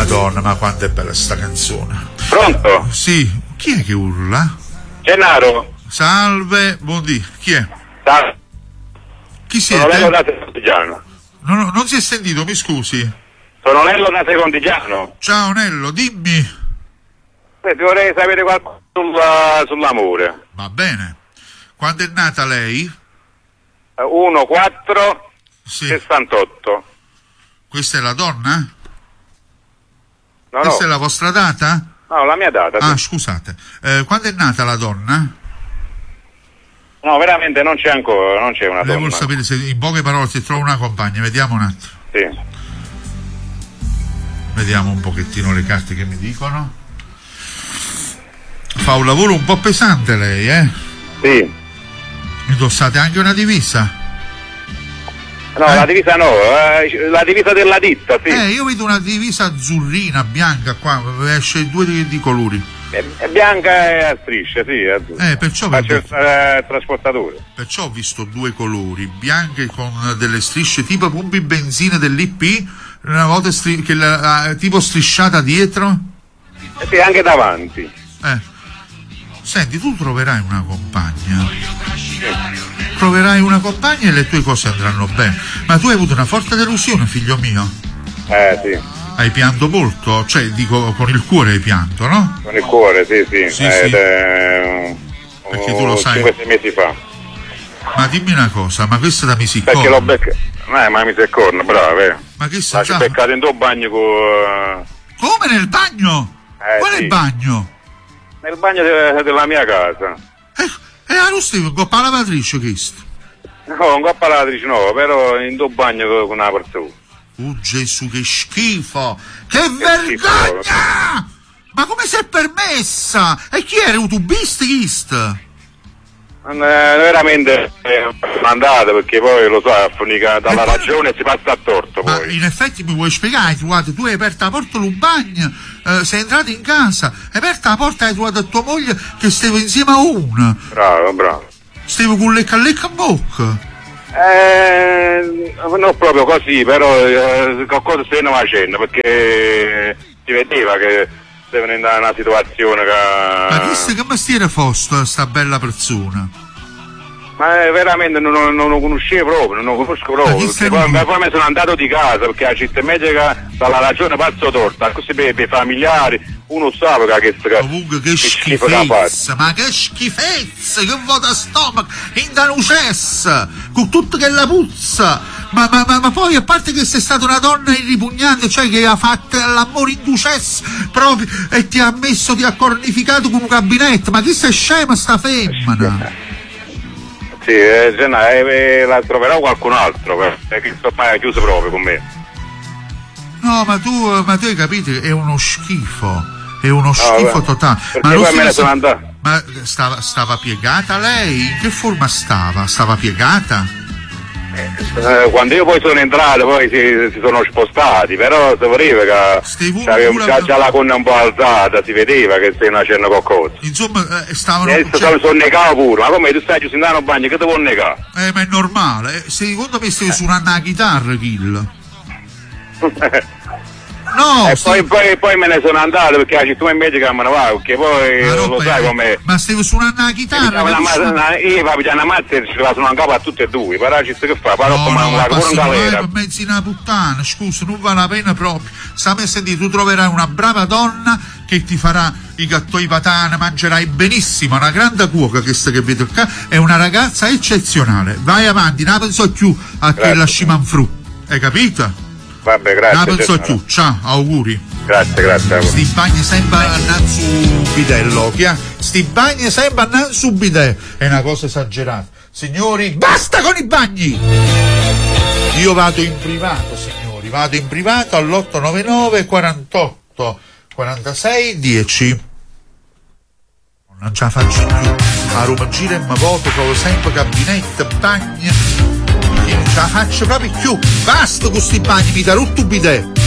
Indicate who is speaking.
Speaker 1: Madonna, ma quanto è bella sta canzone.
Speaker 2: Pronto?
Speaker 1: Sì, chi è che urla?
Speaker 2: Gennaro.
Speaker 1: Salve, buondì, chi è?
Speaker 2: Salve.
Speaker 1: Chi siete?
Speaker 2: Sono Lello da Secondigiano.
Speaker 1: Non si è sentito, mi scusi.
Speaker 2: Sono Lello da Secondigiano.
Speaker 1: Ciao Nello, dimmi.
Speaker 2: Ti vorrei sapere qualcosa sull'amore.
Speaker 1: Va bene. Quando è nata lei?
Speaker 2: 1-4-68.
Speaker 1: Sì. Questa è la donna?
Speaker 2: No,
Speaker 1: Questa
Speaker 2: no.
Speaker 1: è la vostra data?
Speaker 2: No, la mia data.
Speaker 1: Ah,
Speaker 2: sì.
Speaker 1: scusate. Quando è nata la donna?
Speaker 2: No, veramente non c'è ancora, non c'è una
Speaker 1: Lei
Speaker 2: donna.
Speaker 1: vuol sapere se in poche parole si trova una compagna. Vediamo un attimo.
Speaker 2: Sì.
Speaker 1: Vediamo un pochettino le carte che mi dicono. Fa un lavoro un po' pesante lei, eh?
Speaker 2: Sì.
Speaker 1: Indossate anche una divisa?
Speaker 2: No, la divisa no, la divisa della ditta, sì.
Speaker 1: Io vedo una divisa azzurrina, bianca qua, esce due di colori.
Speaker 2: È bianca e a strisce, sì, è azzurra.
Speaker 1: Perciò
Speaker 2: Faccio il trasportatore.
Speaker 1: Perciò ho visto due colori, bianche con delle strisce tipo pompi benzina dell'IP, una volta tipo strisciata dietro.
Speaker 2: Sì, anche davanti.
Speaker 1: Senti, tu troverai una compagna. Troverai una compagna e le tue cose andranno bene. Ma tu hai avuto una forte delusione, figlio mio.
Speaker 2: Sì.
Speaker 1: Hai pianto molto? Cioè, dico, con il cuore hai pianto, no?
Speaker 2: Con il cuore, sì.
Speaker 1: Sì. Perché tu lo sai.
Speaker 2: 5-6 mesi fa.
Speaker 1: Ma dimmi una cosa, ma questo da misiccorno?
Speaker 2: Perché l'ho beccato. Ma mi sei corno, bravo,
Speaker 1: Ma che
Speaker 2: l'ho beccato in tuo bagno con...
Speaker 1: Come nel bagno? Quale
Speaker 2: sì.
Speaker 1: bagno?
Speaker 2: Nel bagno della mia casa.
Speaker 1: Non stiamo con la lavatrice questo?
Speaker 2: No, un coppa lavatrice no, però in tuo bagno con una persona.
Speaker 1: Gesù, che schifo! Che vergogna! Schifo. Ma come si è permessa? E chi era? Un tubista chist?
Speaker 2: Veramente mandato, perché poi lo so, dalla ragione si passa a torto.
Speaker 1: Ma
Speaker 2: poi.
Speaker 1: in effetti mi vuoi spiegare? Guarda, tu hai aperto la porta del bagno, sei entrato in casa, hai aperto la porta e hai trovato tua moglie che stava insieme a una.
Speaker 2: Bravo.
Speaker 1: Stavo con lecca a bocca.
Speaker 2: Non proprio così, però qualcosa stavano facendo, perché si vedeva che stavano in una situazione che...
Speaker 1: Ma chissà che mestiere fosse sta bella persona?
Speaker 2: Ma veramente non lo conoscevo proprio, non lo conosco proprio, perché poi mi sono andato di casa, perché la città medica dalla ragione pazzo torta, così per i familiari uno sa
Speaker 1: comunque che schifezza, ma che schifezza, che vuota stomaco, in danucessa, con tutto che la puzza, ma poi a parte che sei stata una donna irripugnante, cioè che ha fatto l'amore in ducessa proprio e ti ha cornificato con un gabinetto, ma chi sei scema sta femmina?
Speaker 2: Sì, la troverò qualcun altro, perché ormai è chiuso proprio con me.
Speaker 1: No, ma tu hai capito, è uno schifo. È uno schifo totale.
Speaker 2: Ma poi me ne sono andato.
Speaker 1: Ma stava piegata lei? In che forma stava? Stava piegata?
Speaker 2: Quando io poi sono entrato, poi si sono spostati, però si vedeva che aveva già la gonna un po' alzata, si vedeva che stai facendo qualcosa.
Speaker 1: Insomma, stavano...
Speaker 2: sono negato pure, ma come tu stai chiuso in un bagno, che ti vuoi negare?
Speaker 1: Ma è normale, secondo me stai suonando la chitarra, Kill. No,
Speaker 2: e poi me ne sono andato, perché la città medica me ne va, perché poi lo sai com'è.
Speaker 1: Ma stavi suonando la chitarra?
Speaker 2: Io va pigliare una mazza e ci la sono in capo a tutte e due, però ci sta che fa, però come
Speaker 1: ma
Speaker 2: pure in galera.
Speaker 1: Per mezzi una puttana, scusa, non vale la pena proprio. Stammi a sentire, tu troverai una brava donna che ti farà i gattoi patane, mangerai benissimo, una grande cuoca che vedo qua, è una ragazza eccezionale. Vai avanti, non penso più a quella scimanfru, hai capito?
Speaker 2: Vabbè, grazie.
Speaker 1: Non penso più, ciao, auguri.
Speaker 2: Grazie.
Speaker 1: Sti bagni sempre andando su bidello, sti bagni sempre andando su bidello, è una cosa esagerata. Signori, basta con i bagni! Io vado in privato, signori, all'899 48 46 10. Non ce la faccio più. A Roma gira e mi voto, trovo sempre gabinetto, bagni. Non ce la faccio proprio più. Basta con sti bagni, mi dà rotto bidet.